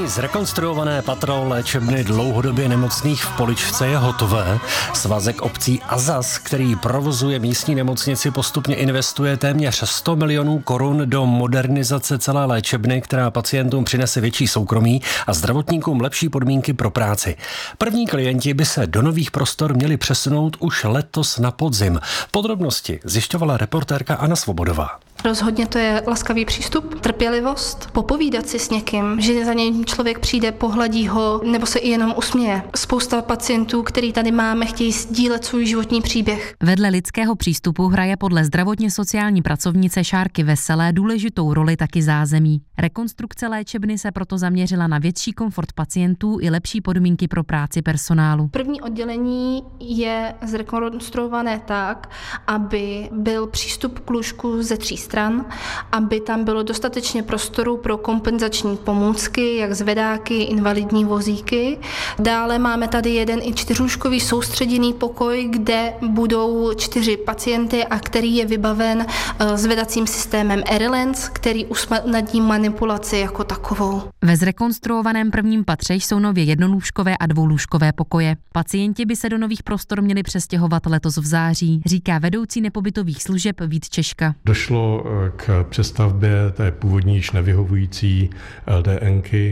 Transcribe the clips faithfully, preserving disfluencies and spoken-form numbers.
Zrekonstruované patro léčebny dlouhodobě nemocných v Poličce je hotové. Svazek obcí Azas, který provozuje místní nemocnici, postupně investuje téměř sto milionů korun do modernizace celé léčebny, která pacientům přinese větší soukromí a zdravotníkům lepší podmínky pro práci. První klienti by se do nových prostor měli přesunout už letos na podzim. Podrobnosti zjišťovala reportérka Anna Svobodová. Rozhodně to je laskavý přístup, trpělivost, popovídat si s někým, že za něj člověk přijde, pohladí ho nebo se i jenom usměje. Spousta pacientů, který tady máme, chtějí sdílet svůj životní příběh. Vedle lidského přístupu hraje podle zdravotně sociální pracovnice Šárky Veselé důležitou roli taky zázemí. Rekonstrukce léčebny se proto zaměřila na větší komfort pacientů i lepší podmínky pro práci personálu. První oddělení je zrekonstruované tak, aby byl přístup k lůžku ze tří stran, aby tam bylo dostatečně prostoru pro kompenzační pomůcky, jak zvedáky, invalidní vozíky. Dále máme tady jeden i čtyřlůžkový soustředěný pokoj, kde budou čtyři pacienty a který je vybaven zvedacím systémem AirLens, který usnadní manipulaci jako takovou. Ve zrekonstruovaném prvním patře jsou nově jednolůžkové a dvoulůžkové pokoje. Pacienti by se do nových prostor měli přestěhovat letos v září, říká vedoucí nepobytových služeb Vít Češka. Došlo k přestavbě té původní již nevyhovující el dé enky,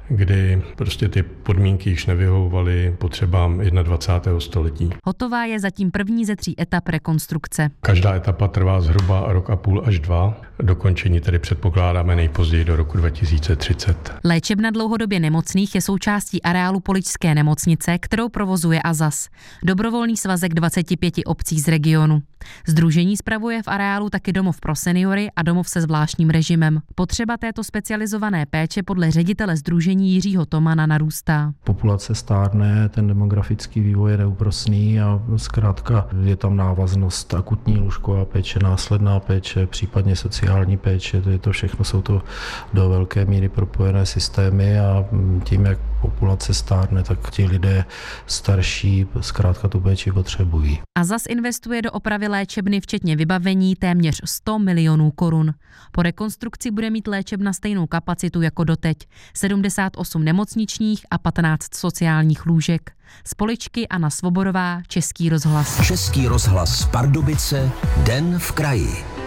kdy prostě ty podmínky již nevyhovovaly potřebám dvacátého prvního století. Hotová je zatím první ze tří etap rekonstrukce. Každá etapa trvá zhruba rok a půl až dva. Dokončení tedy předpokládáme nejpozději do roku dva tisíce třicet. Léčebna dlouhodobě nemocných je součástí areálu Poličské nemocnice, kterou provozuje Azas, dobrovolný svazek dvaceti pěti obcí z regionu. Sdružení spravuje v areálu taky domov pro seniory a domov se zvláštním režimem. Potřeba této specializované péče podle ředitele sdružení Jiřího Tomana narůstá. Populace stárne, ten demografický vývoj je neúprosný a zkrátka je tam návaznost akutní lůžková péče, následná péče, případně sociální péče, to je to všechno, jsou to do velké míry propojené systémy a tím, jak populace stárne, tak ti lidé starší zkrátka tu péči potřebují. Azas investuje do opravy léčebny včetně vybavení téměř sto milionů korun. Po rekonstrukci bude mít léčebna stejnou kapacitu jako doteď. sedmdesát osm nemocničních a patnáct sociálních lůžek. Z Poličky Anna Svobodová, Český rozhlas. Český rozhlas Pardubice, Den v kraji.